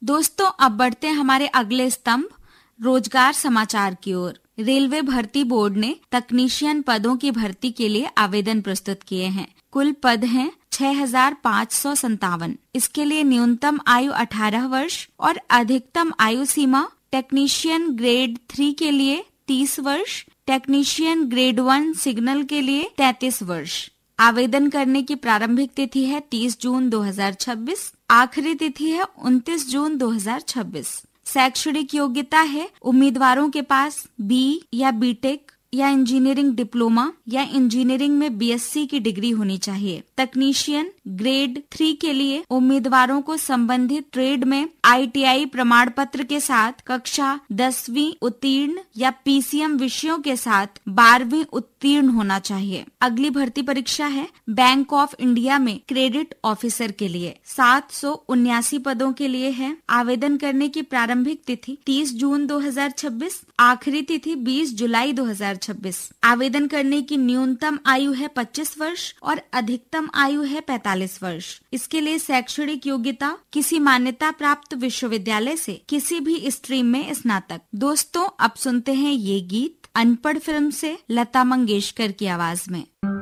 दोस्तों, अब बढ़ते हैं हमारे अगले स्तंभ रोजगार समाचार की ओर। रेलवे भर्ती बोर्ड ने तकनीशियन पदों की भर्ती के लिए आवेदन प्रस्तुत किए हैं। कुल पद हैं 6,557। इसके लिए न्यूनतम आयु 18 वर्ष और अधिकतम आयु सीमा टेक्नीशियन ग्रेड 3 के लिए 30 वर्ष, टेक्नीशियन ग्रेड 1 सिग्नल के लिए 33 वर्ष। आवेदन करने की प्रारंभिक तिथि है 30 जून 2026, आखिरी तिथि है 29 जून 2026। शैक्षणिक योग्यता है उम्मीदवारों के पास बी या बीटेक या इंजीनियरिंग डिप्लोमा या इंजीनियरिंग में बीएससी की डिग्री होनी चाहिए। तकनीशियन ग्रेड 3 के लिए उम्मीदवारों को संबंधित ट्रेड में आईटीआई प्रमाण पत्र के साथ कक्षा 10वीं उत्तीर्ण या पीसीएम विषयों के साथ 12वीं उत्तीर्ण होना चाहिए। अगली भर्ती परीक्षा है बैंक ऑफ इंडिया में क्रेडिट ऑफिसर के लिए। 779 पदों के लिए है। आवेदन करने की प्रारंभिक तिथि 30 जून 2026, आखिरी तिथि 20 जुलाई 2026। आवेदन करने की न्यूनतम आयु है 25 वर्ष और अधिकतम आयु है 45 वर्ष। इसके लिए शैक्षणिक योग्यता किसी मान्यता प्राप्त विश्वविद्यालय से किसी भी स्ट्रीम में स्नातक। दोस्तों, अब सुनते हैं ये गीत अनपढ़ फिल्म से लता मंगेशकर की आवाज में।